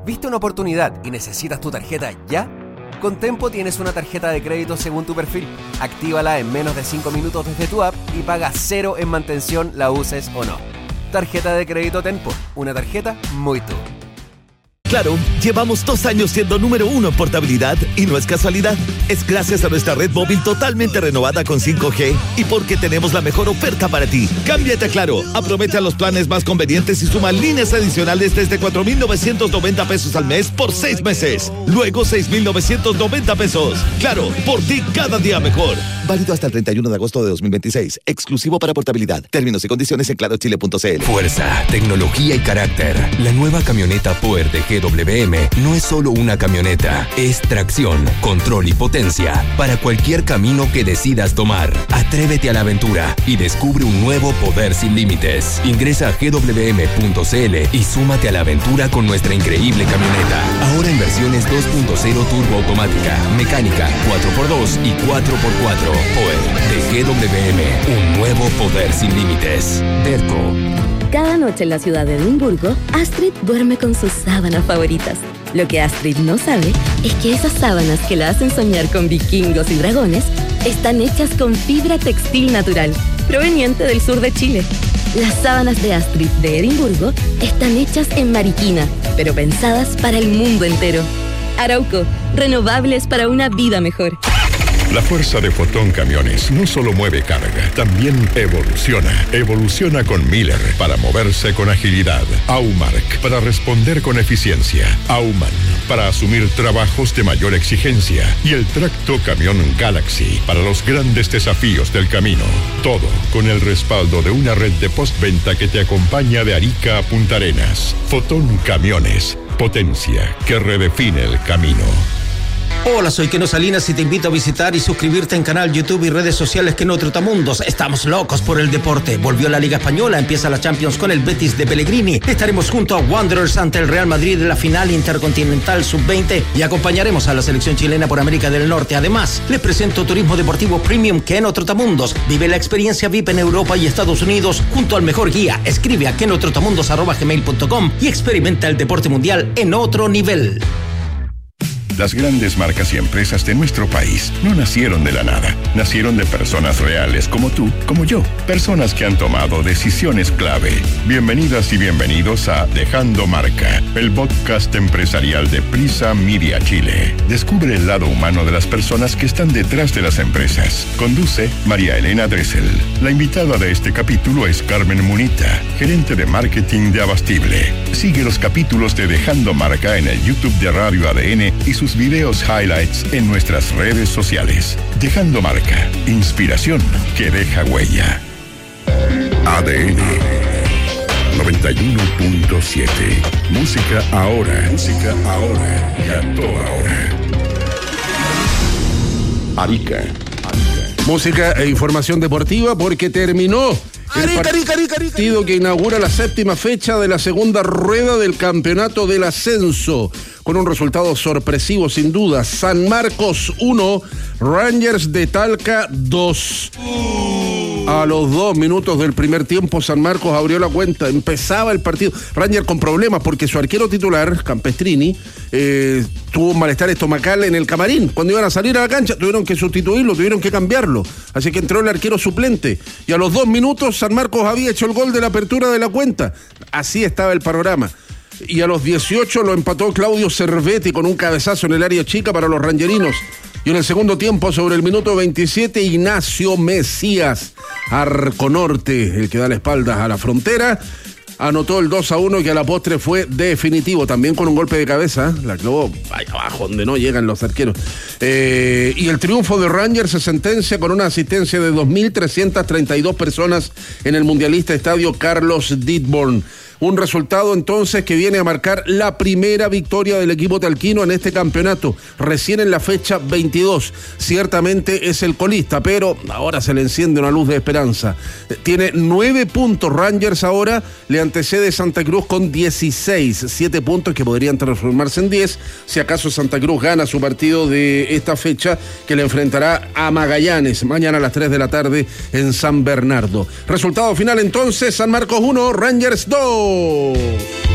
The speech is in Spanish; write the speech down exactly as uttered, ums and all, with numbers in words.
¿Viste una oportunidad y necesitas tu tarjeta ya? Con Tempo tienes una tarjeta de crédito según tu perfil. Actívala en menos de cinco minutos desde tu app y paga cero en mantención, la uses o no. Tarjeta de crédito Tempo, una tarjeta muy tú. Claro, llevamos dos años siendo número uno en portabilidad y no es casualidad. Es gracias a nuestra red móvil totalmente renovada con cinco G y porque tenemos la mejor oferta para ti. Cámbiate a Claro, aprovecha los planes más convenientes y suma líneas adicionales desde cuatro mil novecientos noventa pesos al mes por seis meses. Luego seis mil novecientos noventa pesos. Claro, por ti cada día mejor. Válido hasta el treinta y uno de agosto de dos mil veintiséis. Exclusivo para portabilidad. Términos y condiciones en claro chile punto c l. Fuerza, tecnología y carácter. La nueva camioneta Power de G W M no es solo una camioneta, es tracción, control y potencia para cualquier camino que decidas tomar. Atrévete a la aventura y descubre un nuevo poder sin límites. Ingresa a g w m punto c l y súmate a la aventura con nuestra increíble camioneta. Ahora en versiones dos punto cero turbo automática, mecánica, cuatro por dos y cuatro por cuatro. Power de G W M, un nuevo poder sin límites. Derco. Cada noche en la ciudad de Edimburgo, Astrid duerme con sus sábanas favoritas. Lo que Astrid no sabe es que esas sábanas que la hacen soñar con vikingos y dragones están hechas con fibra textil natural, proveniente del sur de Chile. Las sábanas de Astrid de Edimburgo están hechas en Mariquina, pero pensadas para el mundo entero. Arauco, renovables para una vida mejor. La fuerza de Fotón Camiones no solo mueve carga, también evoluciona. Evoluciona con Miller para moverse con agilidad. Aumark para responder con eficiencia. Auman para asumir trabajos de mayor exigencia. Y el tracto camión Galaxy para los grandes desafíos del camino. Todo con el respaldo de una red de postventa que te acompaña de Arica a Punta Arenas. Fotón Camiones, potencia que redefine el camino. Hola, soy Keno Salinas y te invito a visitar y suscribirte en canal YouTube y redes sociales Keno Trotamundos. Estamos locos por el deporte. Volvió la Liga Española, empieza la Champions con el Betis de Pellegrini. Estaremos junto a Wanderers ante el Real Madrid en la final intercontinental sub veinte y acompañaremos a la selección chilena por América del Norte. Además, les presento Turismo Deportivo Premium Keno Trotamundos. Vive la experiencia V I P en Europa y Estados Unidos junto al mejor guía. Escribe a kenotrotamundos arroba gmail punto com y experimenta el deporte mundial en otro nivel. Las grandes marcas y empresas de nuestro país no nacieron de la nada. Nacieron de personas reales como tú, como yo. Personas que han tomado decisiones clave. Bienvenidas y bienvenidos a Dejando Marca, el podcast empresarial de Prisa Media Chile. Descubre el lado humano de las personas que están detrás de las empresas. Conduce María Elena Dressel. La invitada de este capítulo es Carmen Munita, gerente de marketing de Abastible. Sigue los capítulos de Dejando Marca en el YouTube de Radio A D N y sus videos highlights en nuestras redes sociales. Dejando Marca, inspiración que deja huella. A D N noventa y uno punto siete. Música ahora. Música ahora. Y a toda hora. Arica. Música e información deportiva porque terminó el partido que inaugura la séptima fecha de la segunda rueda del campeonato del ascenso, con un resultado sorpresivo sin duda. San Marcos uno, Rangers de Talca dos. A los dos minutos del primer tiempo, San Marcos abrió la cuenta, empezaba el partido. Rangers con problemas porque su arquero titular, Campestrini, eh, tuvo un malestar estomacal en el camarín. Cuando iban a salir a la cancha, tuvieron que sustituirlo, tuvieron que cambiarlo. Así que entró el arquero suplente. Y a los dos minutos, San Marcos había hecho el gol de la apertura de la cuenta. Así estaba el panorama. Y a los dieciocho lo empató Claudio Cervetti con un cabezazo en el área chica para los rangerinos. Y en el segundo tiempo, sobre el minuto veintisiete, Ignacio Mesías, Arco Norte, el que da la espalda a la frontera, anotó el dos a uno que a la postre fue definitivo, también con un golpe de cabeza, la clavó ahí abajo donde no llegan los arqueros. Eh, y el triunfo de Rangers se sentencia con una asistencia de dos mil trescientas treinta y dos personas en el mundialista estadio Carlos Didborn. Un resultado entonces que viene a marcar la primera victoria del equipo talquino en este campeonato, recién en la fecha veintidós. Ciertamente es el colista, pero ahora se le enciende una luz de esperanza. Tiene nueve puntos Rangers ahora, le antecede Santa Cruz con dieciséis, siete puntos que podrían transformarse en diez, si acaso Santa Cruz gana su partido de esta fecha, que le enfrentará a Magallanes mañana a las tres de la tarde en San Bernardo. Resultado final entonces, San Marcos uno, Rangers dos.